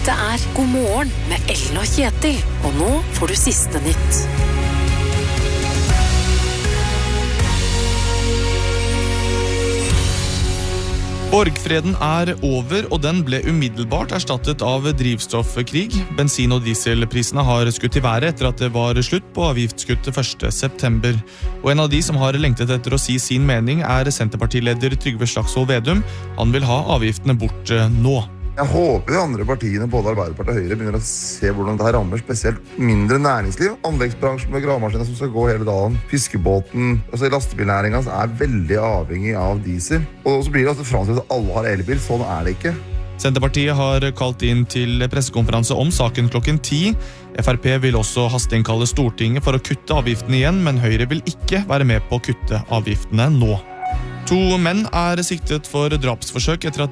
Dette God morgen med Ellen og Kjetil, og nå får du siste nytt. Borgfreden over, og den ble umiddelbart erstattet av drivstoffkrig. Bensin- og dieselprisene har skutt I været etter at det var slutt på avgiftskuttet 1. september. Og en av de som har lengtet etter å si sin mening Senterpartileder Trygve Slagsvold Vedum. Han vil ha avgiftene bort nå. Jeg håper de andre partiene, både Arbeiderpartiet og Høyre, begynner å se hvordan dette rammer spesielt mindre næringsliv. Anleggsbransjen med gravemaskiner som skal gå hele dagen. Fiskebåten, altså lastebilnæringen veldig avhengig av diesel. Og så blir det fremstilt at alle har elbil, sånn det ikke. Senterpartiet har kalt inn til pressekonferanse om saken klokken 10. FrP vil også hasteinnkalle Stortinget for å kutte avgiftene igjen, men Høyre vil ikke være med på å kutte avgiftene nå. 2 menn siktet for drapsforsøk etter at